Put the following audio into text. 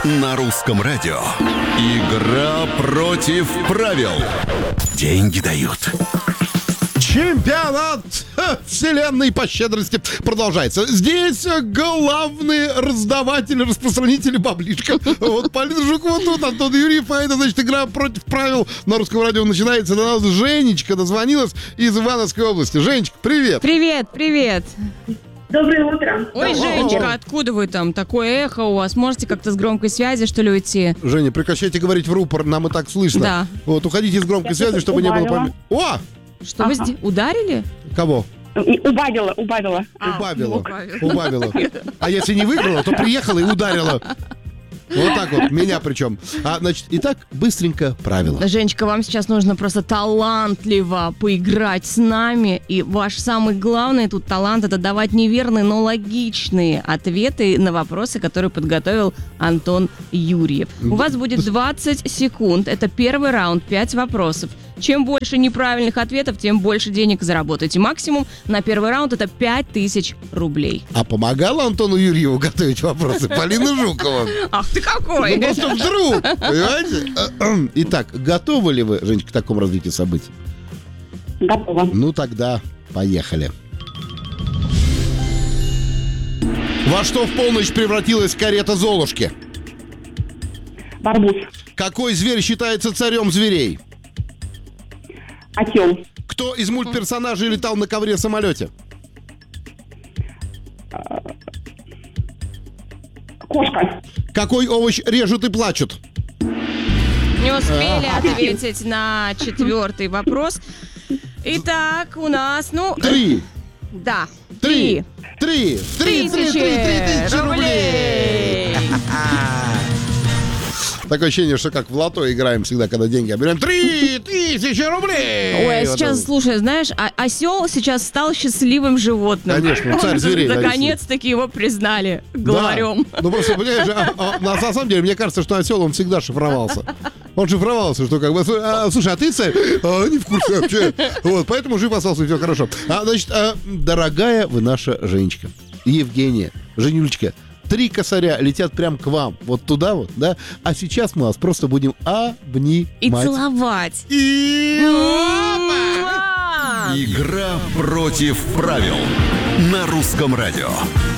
На русском радио. Игра против правил. Деньги дают. Чемпионат вселенной по щедрости продолжается. Здесь главные раздаватели, распространители баблишка. Вот Полина Жукова тут, Антон Юрьев. А это, значит, игра против правил на русском радио начинается. До нас Женечка дозвонилась из Ивановской области. Женечка, привет. Привет, привет. Доброе утро. Ой, Женечка, откуда вы там? Такое эхо у вас. Можете как-то с громкой связи, что ли, уйти? Женя, прекращайте говорить в рупор, нам и так слышно. Да. Вот, уходите из громкой связи, чтобы не было помех. О! Что вы ударили? Кого? Убавила. Убавила. А если не выиграла, то приехала и ударила. Вот так вот, меня причем. Значит, итак, быстренько правила. Женечка, вам сейчас нужно просто талантливо поиграть с нами. И ваш самый главный тут талант — это давать неверные, но логичные ответы на вопросы, которые подготовил Антон Юрьев. У вас будет 20 секунд. Это первый раунд, 5 вопросов. Чем больше неправильных ответов, тем больше денег заработаете. Максимум на первый раунд — это 5000 рублей. А помогала Антону Юрьеву готовить вопросы Полина Жукова? Ах ты какой! Ну, просто вдруг, понимаете? Итак, готовы ли вы, Женечка, к такому развитию событий? Готова. Ну, тогда поехали. Во что в полночь превратилась карета Золушки? Барбуз. Какой зверь считается царем зверей? Осел. Кто из мультперсонажей летал на ковре в самолете? Кошка. Какой овощ режут и плачут? Не успели ответить на 4-й вопрос. Итак, у нас, Три тысячи рублей. Такое ощущение, что как в лото играем всегда, когда деньги оберем. 3000 рублей! Ой, сейчас, слушай, знаешь, осел сейчас стал счастливым животным. Конечно, царь зверей. Наконец-таки его признали главарем. Да. Ну просто, понимаешь, на самом деле, мне кажется, что осел, он всегда шифровался. Он шифровался, что как бы... слушай, а ты царь? Не в курсе вообще. Вот, поэтому жив остался, все хорошо. Значит, дорогая вы наша Женечка, Евгения, Женюлечка, 3 косаря летят прям к вам. Вот туда вот, да? А сейчас мы вас просто будем обнимать. И целовать. Игра против правил на русском радио.